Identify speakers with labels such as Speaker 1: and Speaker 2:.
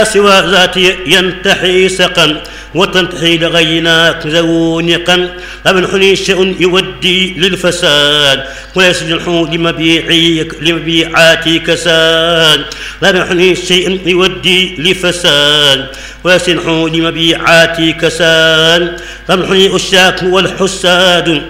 Speaker 1: سوى ذاتي ينتحي سقا وتنتحي لغيناك زونقا ابن حني شيء يودي للفساد ويسجح لمبيعاتي كساد ابن حني شيء يودي لفساد ويسجح لمبيعاتي كساد ابن حني الشاك والحساد